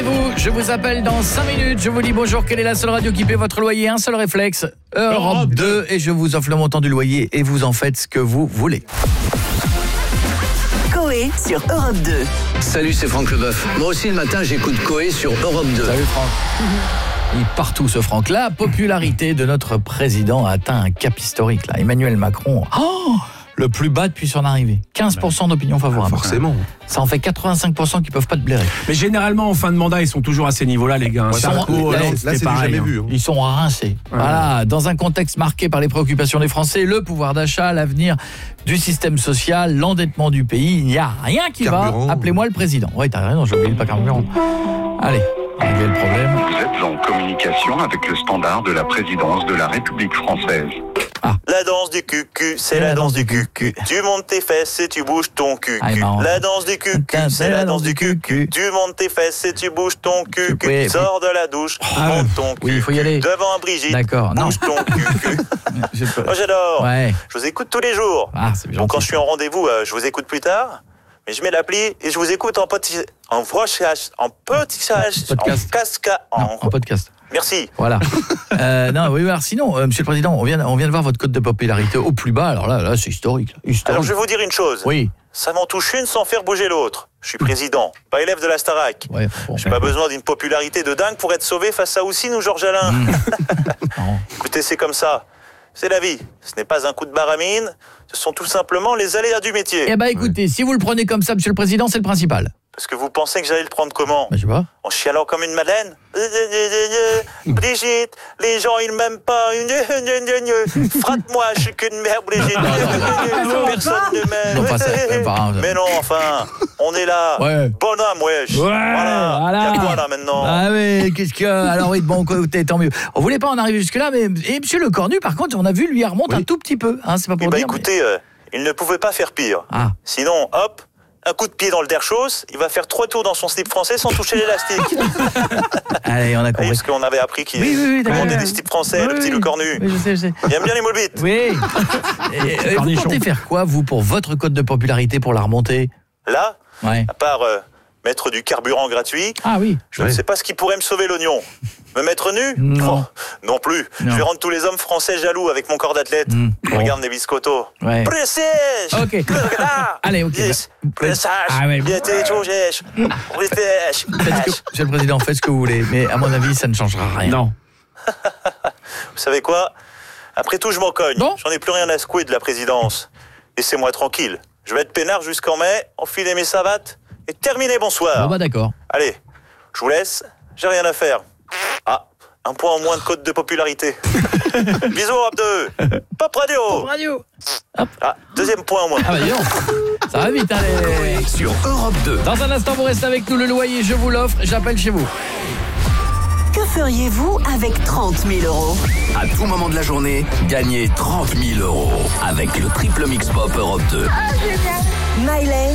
préparez-vous, je vous appelle dans 5 minutes. Je vous dis bonjour, quelle est la seule radio qui paie votre loyer? Un seul réflexe, Europe 2. Et je vous offre le montant du loyer et vous en faites ce que vous voulez. Coé sur Europe 2. Salut, c'est Franck Leboeuf. Moi aussi, le matin, j'écoute Coé sur Europe 2. Salut Franck. Il est partout ce Franck. La popularité de notre président a atteint un cap historique. Là. Emmanuel Macron, le plus bas depuis son arrivée. 15% d'opinion favorable. Forcément. Ça en fait 85% qui peuvent pas te blairer. Mais généralement, en fin de mandat, ils sont toujours à ces niveaux-là, les gars. Sarko, là, c'était c'est pareil. jamais vu. Ils sont rincés. Voilà. Dans un contexte marqué par les préoccupations des Français, le pouvoir d'achat, l'avenir du système social, l'endettement du pays, il n'y a rien qui Carburant. va. Appelez-moi le président. Oui, t'as raison, j'ai oublié le pas carburant. Allez, réglez le problème. Vous êtes en communication avec le standard de la présidence de la République française. La danse du cucu, c'est la danse du cucu. Tu montes tes fesses et tu bouges ton cucu. La danse du cucu, c'est la danse du cucu. Tu montes tes fesses et tu bouges ton cucu. Oui. Sors de la douche, monte ton cucu. Oui, il faut y aller. Devant Brigitte, D'accord, non. bouge ton cucu. Moi j'adore. Ouais. Je vous écoute tous les jours. Ah, c'est Donc gentil. quand je suis en rendez-vous, je vous écoute plus tard. Mais je mets l'appli et je vous écoute en podcast, en podcast, En podcast. Merci. Voilà. Non, oui, alors sinon, Monsieur le Président, on vient de voir votre cote de popularité au plus bas. Alors là, c'est historique. Alors je vais vous dire une chose. Oui. Ça m'en touche une sans faire bouger l'autre. Je suis président, pas élève de la Starac. Ouais, bon, J'ai pas besoin d'une popularité de dingue pour être sauvé face à Houssine ou Georges Alain. Non. Écoutez, c'est comme ça. C'est la vie. Ce n'est pas un coup de baramine. Ce sont tout simplement les aléas du métier. Eh ben écoutez, si vous le prenez comme ça, Monsieur le Président, c'est le principal. Parce que vous pensez que j'allais le prendre comment? Ben, je sais pas. En chialant comme une madeleine? Brigitte, les gens ils m'aiment pas. Frappe-moi, je suis qu'une mère, Brigitte. Personne ne m'aime. Non, pas ça, pas- Mais non, enfin, on est là. Ouais. Bonhomme, wesh. Ouais, Voilà. voilà. Y'a quoi là maintenant? Ah mais qu'est-ce que... Alors oui, bon, écoutez, tant mieux. On voulait pas en arriver jusque-là, mais... Et Monsieur Le Cornu, par contre, on a vu, lui, il remonte un tout petit peu. Hein, c'est pas pour Eh ben dire, écoutez, il ne pouvait pas faire pire. Ah. Sinon, hop, un coup de pied dans le derchos, il va faire 3 tours dans son slip français sans toucher l'élastique. Allez, on a Oui, compris. parce qu'on avait appris qu'il Oui, d'accord. commandait des slips français, le petit Le Cornu. Oui, je sais. Il aime bien les molebites. Oui. Et vous comptez faire quoi, vous, pour votre cote de popularité, pour la remonter? Là, Ouais. à part mettre du carburant gratuit, Ah oui. je ne sais pas ce qui pourrait me sauver l'oignon. Me mettre nu? Non. Oh, non plus. Non. Je vais rendre tous les hommes français jaloux avec mon corps d'athlète. Bon. Regarde mes biscottos. Ouais. Pressèche. Ok. Allez, ok. Pressage. Ah ouais. Bien t'es tout, Pressèche. Monsieur le Président, faites ce que vous voulez, mais à mon avis, ça ne changera rien. Non. Vous savez quoi? Après tout, je m'en cogne. Bon. J'en ai plus rien à secouer de la présidence. Laissez-moi tranquille. Je vais être peinard jusqu'en mai, enfiler mes savates et terminer, bonsoir. Bon bah d'accord. Allez, je vous laisse, j'ai rien à faire. Ah, un point en moins de cote de popularité. Bisous, Europe 2. Pop Radio. Radio. Ah, deuxième point en moins. Ah bah dis donc. Ça va vite, allez. Sur Europe 2. Dans un instant, vous restez avec nous. Le loyer, je vous l'offre. J'appelle chez vous. Que feriez-vous avec 30 000 €? À tout moment de la journée, gagnez 30 000 € avec le triple mix pop Europe 2. Miley.